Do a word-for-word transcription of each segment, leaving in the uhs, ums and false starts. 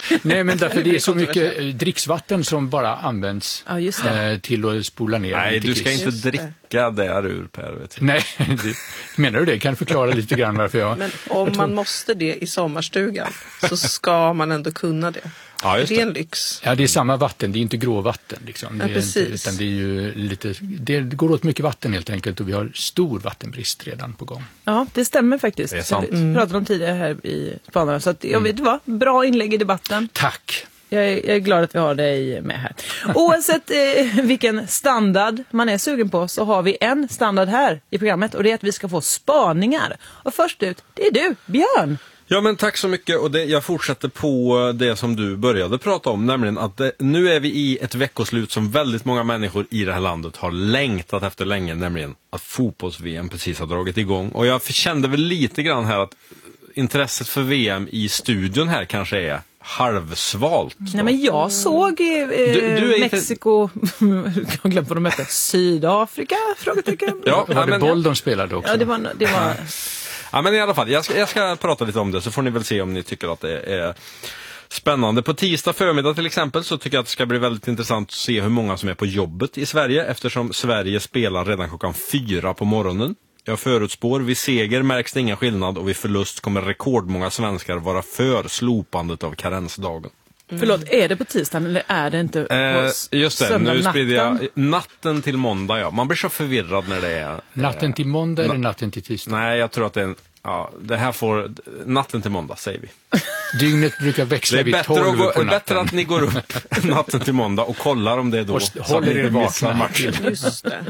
Nej, men därför det är så mycket dricksvatten som bara används ja, just det. Eh, till att spola ner. Nej, du ska inte dricka där ur, Per. Vet du. Nej, det, menar du det? Kan du förklara lite grann varför jag... Men om man måste det i sommarstugan så ska man ändå kunna det. Ja, just det. Det är en lyx. Ja, det är samma vatten, det är inte gråvatten. Liksom. Det Ja, är precis. inte, utan det är ju lite... Det går åt mycket vatten helt enkelt och vi har stor vattenbrist redan på gång. Ja, det stämmer faktiskt. Det är sant. Vi pratade om tidigare här i Spanarna. Så att, jag vet vad, bra inlägg i debatten. Tack! Jag är, jag är glad att vi har dig med här. Oavsett eh, vilken standard man är sugen på så har vi en standard här i programmet och det är att vi ska få spaningar. Och först ut, det är du, Björn. Ja, men tack så mycket. Och det, jag fortsätter på det som du började prata om, nämligen att det, nu är vi i ett veckoslut som väldigt många människor i det här landet har längtat efter länge, nämligen att fotbolls-V M precis har dragit igång. Och jag kände väl lite grann här att intresset för V M i studion här kanske är halvsvalt. Nej, men jag såg eh, Du- du är inte- Mexiko, jag glömde vad de hette, Sydafrika, frågetecken. Ja, Var det men, boll de spelade också? Ja, det var... Det var ja, men i alla fall, jag ska, jag ska prata lite om det så får ni väl se om ni tycker att det är spännande. På tisdag förmiddag till exempel så tycker jag att det ska bli väldigt intressant att se hur många som är på jobbet i Sverige eftersom Sverige spelar redan klockan fyra på morgonen. Jag förutspår, vid seger märks det ingen skillnad och vid förlust kommer rekordmånga svenskar vara för slopandet av karensdagen. Mm. Förlåt, är det på tisdagen eller är det inte på Eh, just det, söndag nu natten? sprider jag natten till måndag, ja. Man blir så förvirrad när det är... Natten till måndag eller natten till tisdag? Nej, jag tror att det är en... Ja, det här får... Natten till måndag, säger vi. Dygnet brukar Det växla är vid bättre, tolv att gå, på natten. bättre att ni går upp natten till måndag och kollar om det är då. Och så att håller ni er inte vakna. missar matchen. Just det.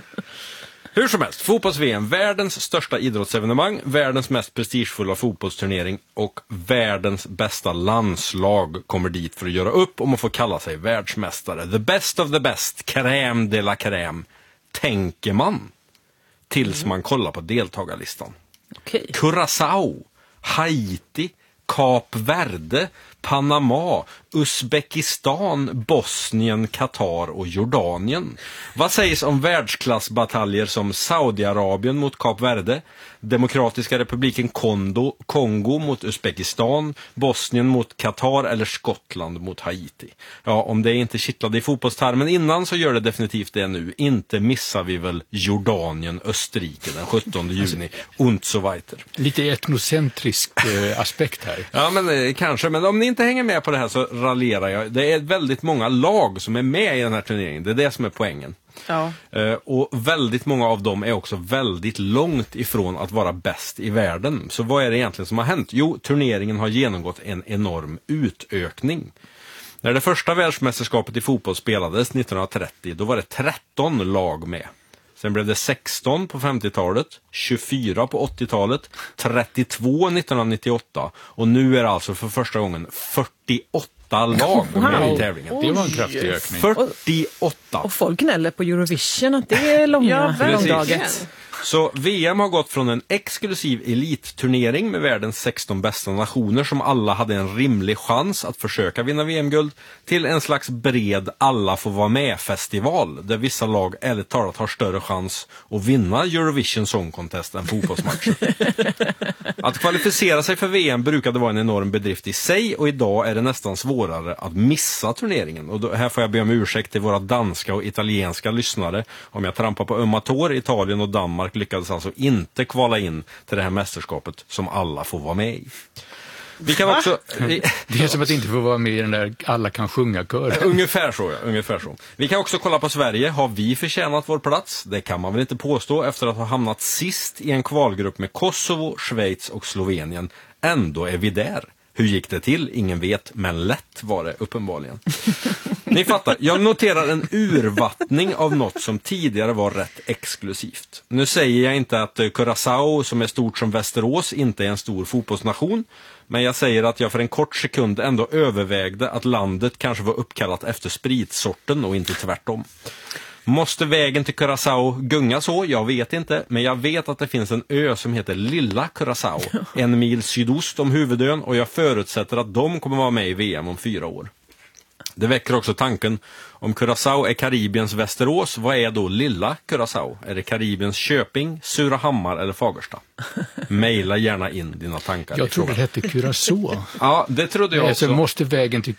Hur som helst, fotbolls-V M, världens största idrottsevenemang, världens mest prestigefulla fotbollsturnering och världens bästa landslag kommer dit för att göra upp om att få kalla sig världsmästare. The best of the best, crème de la crème, tänker man tills man kollar på deltagarlistan. Okej. Curaçao, Haiti, Kap Verde, Panama, Uzbekistan, Bosnien, Qatar och Jordanien. Vad sägs om världsklassbataljer som Saudiarabien mot Kap Verde, Demokratiska republiken Kongo, Kongo mot Uzbekistan, Bosnien mot Qatar eller Skottland mot Haiti? Ja, om det inte kittlade i fotbollstermen innan så gör det definitivt det nu. Inte missar vi väl Jordanien, Österrike den sjuttonde juni und so weiter. Lite etnocentrisk eh, aspekt här. Ja, men eh, kanske. Men om ni inte hänger med på det här så raljerar jag. Det är väldigt många lag som är med i den här turneringen. Det är det som är poängen. Ja. Eh, och väldigt många av dem är också väldigt långt ifrån att vara bäst i världen. Så vad är det egentligen som har hänt? Jo, turneringen har genomgått en enorm utökning. När det första världsmästerskapet i fotboll spelades nittonhundratrettio, då var det tretton lag med. Sen blev det sexton på femtiotalet, tjugofyra på åttiotalet, trettiotvå nittonhundranittioåtta och nu är det alltså för första gången fyrtioåtta lag med i tävlingen. Det var en kraftig ökning. fyrtioåtta. Och folk gnäller på Eurovision att det är långa, Ja, verkligen. långdaget. Så V M har gått från en exklusiv elitturnering med världens sexton bästa nationer som alla hade en rimlig chans att försöka vinna V M-guld till en slags bred alla får vara med-festival där vissa lag ärligt talat har större chans att vinna Eurovision Song Contest än fotbollsmatcher. Att kvalificera sig för V M brukade vara en enorm bedrift i sig och idag är det nästan svårare att missa turneringen. Och då, här får jag be om ursäkt till våra danska och italienska lyssnare om jag trampar på ömma tår. Italien och Danmark lyckades alltså inte kvala in till det här mästerskapet som alla får vara med i. Vi kan också... Vi, Det är som att inte få vara med i den där alla kan sjunga-kören. ungefär så, ja. Ungefär så. Vi kan också kolla på Sverige. Har vi förtjänat vår plats? Det kan man väl inte påstå efter att ha hamnat sist i en kvalgrupp med Kosovo, Schweiz och Slovenien. Ändå är vi där. Hur gick det till? Ingen vet, men lätt var det uppenbarligen. Ni fattar, jag noterar en urvattning av något som tidigare var rätt exklusivt. Nu säger jag inte att Curaçao, som är stort som Västerås, inte är en stor fotbollsnation. Men jag säger att jag för en kort sekund ändå övervägde att landet kanske var uppkallat efter spritsorten och inte tvärtom. Måste vägen till Curaçao gunga så? Jag vet inte. Men jag vet att det finns en ö som heter Lilla Curaçao. En mil sydost om huvudön. Och jag förutsätter att de kommer vara med i V M om fyra år. Det väcker också tanken, om Curaçao är Karibiens Västerås, vad är då Lilla Curaçao? Är det Karibiens Köping, Surahammar eller Fagersta? Maila gärna in dina tankar. Jag tror det hette Curaçao. Ja, det trodde jag Alltså, också. måste vägen till